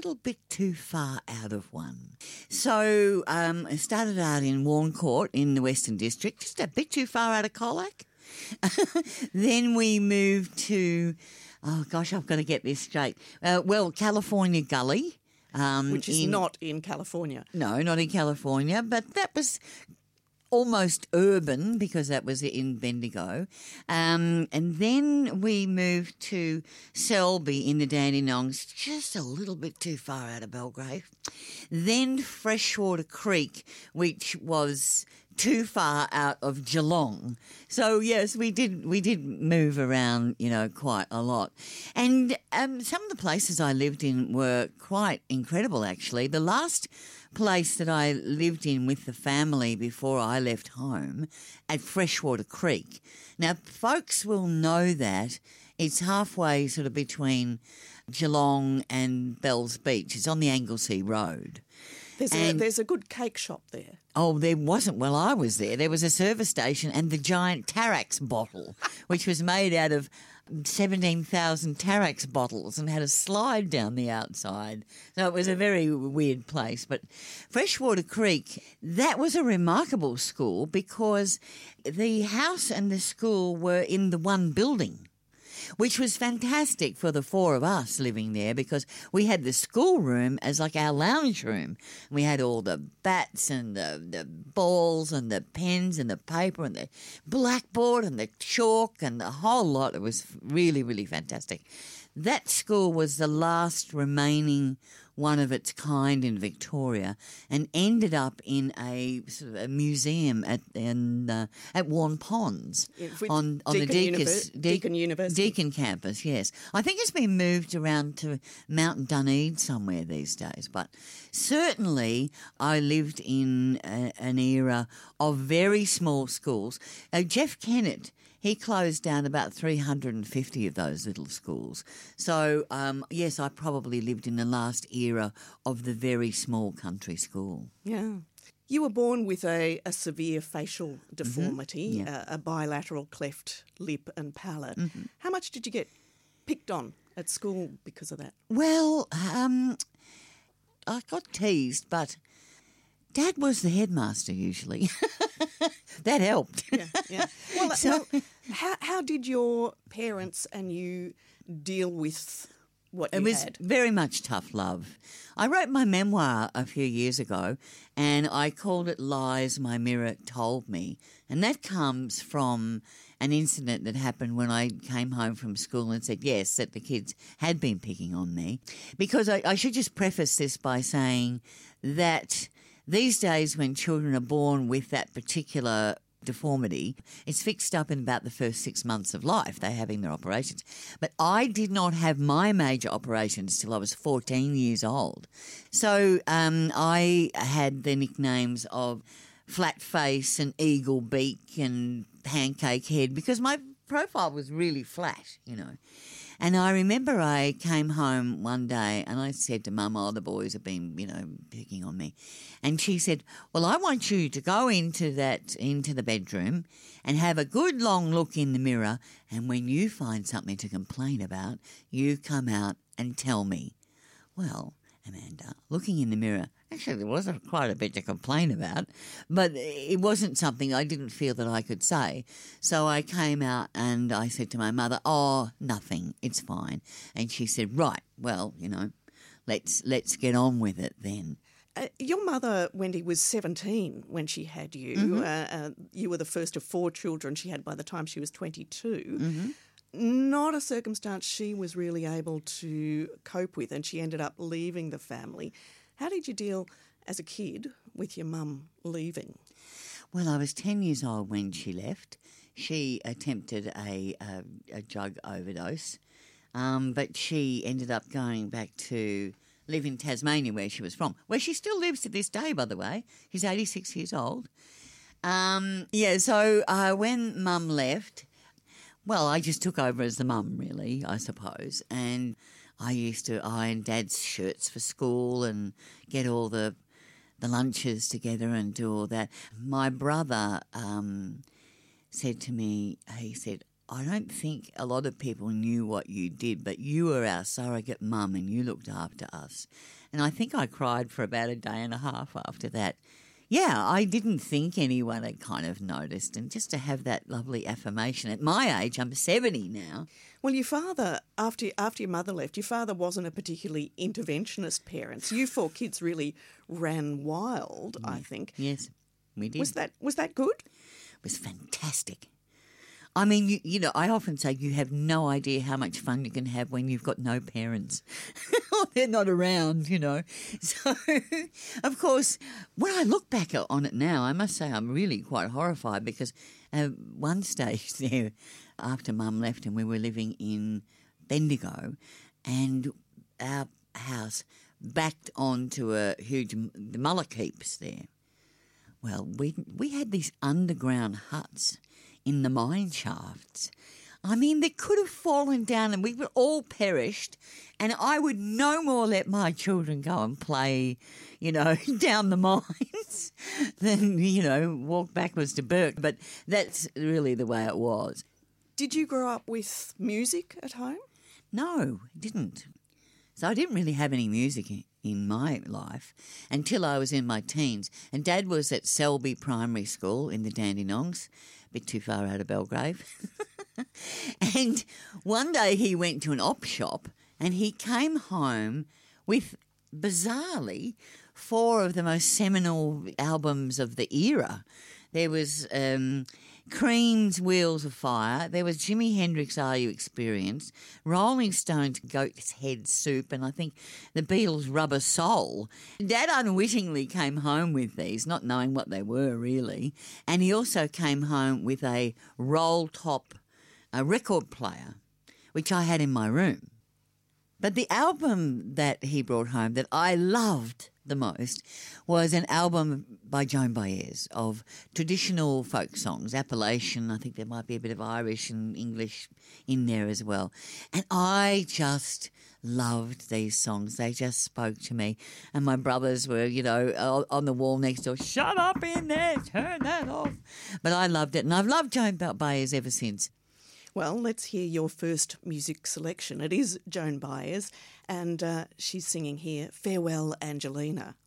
little bit too far out of one. So I started out in Warncourt in the Western District, just a bit too far out of Colac. Then we moved to, I've got to get this straight. California Gully. Which is not in California. No, not in California, but that was almost urban because that was in Bendigo. And then we moved to Selby in the Dandenongs, just a little bit too far out of Belgrave. Then Freshwater Creek, which was too far out of Geelong. So yes, we did move around, quite a lot. And some of the places I lived in were quite incredible, actually. The last place that I lived in with the family before I left home at Freshwater Creek. Now, folks will know that it's halfway sort of between Geelong and Bells Beach. It's on the Anglesea Road. There's a good cake shop there. Oh, there wasn't. Well, I was there. There was a service station and the giant Tarax bottle, which was made out of 17,000 Tarax bottles and had a slide down the outside. So it was a very weird place. But Freshwater Creek, that was a remarkable school because the house and the school were in the one building, which was fantastic for the four of us living there because we had the schoolroom as like our lounge room. We had all the bats and the balls and the pens and the paper and the blackboard and the chalk and the whole lot. It was really, really fantastic. That school was the last remaining one of its kind in Victoria and ended up in a sort of a museum at Warn Ponds on the Deakin University. Deakin campus, yes. I think it's been moved around to Mount Dunedin somewhere these days, but certainly I lived in an era of very small schools. Jeff Kennett, he closed down about 350 of those little schools. So, yes, I probably lived in the last era of the very small country school. Yeah. You were born with a severe facial deformity, a bilateral cleft lip and palate. Mm-hmm. How much did you get picked on at school because of that? Well, I got teased, but Dad was the headmaster usually. That helped. Yeah. Well, how did your parents and you deal with what you had? It was very much tough love. I wrote my memoir a few years ago and I called it Lies My Mirror Told Me. And that comes from an incident that happened when I came home from school and said, yes, that the kids had been picking on me. Because I should just preface this by saying that these days when children are born with that particular deformity, it's fixed up in about the first 6 months of life. They're having their operations. But I did not have my major operations till I was 14 years old. So I had the nicknames of Flat Face and Eagle Beak and Pancake Head because my profile was really flat, And I remember I came home one day and I said to Mum, the boys have been, picking on me. And she said, well, I want you to go into the bedroom and have a good long look in the mirror. And when you find something to complain about, you come out and tell me. Well, Amanda, looking in the mirror, actually there wasn't quite a bit to complain about, but it wasn't something I didn't feel that I could say. So I came out and I said to my mother, nothing, it's fine. And she said, right, well, let's get on with it then. Your mother, Wendy, was 17 when she had you. Mm-hmm. You were the first of 4 children she had by the time she was 22. Mm-hmm. Not a circumstance she was really able to cope with, and she ended up leaving the family. How did you deal as a kid with your mum leaving? Well, I was 10 years old when she left. She attempted a drug overdose, but she ended up going back to live in Tasmania where she was from, where she still lives to this day, by the way. She's 86 years old. So when Mum left, well, I just took over as the mum, really, I suppose. And I used to iron Dad's shirts for school and get all the lunches together and do all that. My brother said to me, he said, I don't think a lot of people knew what you did, but you were our surrogate mum and you looked after us. And I think I cried for about a day and a half after that. Yeah, I didn't think anyone had kind of noticed, and just to have that lovely affirmation. At my age, I'm 70 now. Well, your father, after your mother left, your father wasn't a particularly interventionist parent. So you four kids really ran wild, I think. Yes, we did. Was that good? It was fantastic. I mean, you know, I often say you have no idea how much fun you can have when you've got no parents. They're not around, you know. So, of course, when I look back on it now, I must say I'm really quite horrified because at one stage there, after Mum left and we were living in Bendigo, and our house backed onto a huge, the mullock heaps there. Well, we had these underground huts in the mine shafts. I mean, they could have fallen down and we would all perished, and I would no more let my children go and play, you know, down the mines than, you know, walk backwards to Burke. But that's really the way it was. Did you grow up with music at home? No, I didn't. So I didn't really have any music in my life until I was in my teens. And Dad was at Selby Primary School in the Dandenongs, a bit too far out of Belgrave. And one day he went to an op shop and he came home with, bizarrely, 4 of the most seminal albums of the era. There was Cream's Wheels of Fire, there was Jimi Hendrix' Are You Experienced, Rolling Stones' Goat's Head Soup, and I think the Beatles' Rubber Soul. Dad unwittingly came home with these, not knowing what they were really, and he also came home with a roll-top record player, which I had in my room. But the album that he brought home that I loved the most was an album by Joan Baez of traditional folk songs, Appalachian. I think there might be a bit of Irish and English in there as well. And I just loved these songs. They just spoke to me. And my brothers were, you know, on the wall next door, shut up in there, turn that off. But I loved it, and I've loved Joan Baez ever since. Well, let's hear your first music selection. It is Joan Baez, and she's singing here, Farewell, Angelina.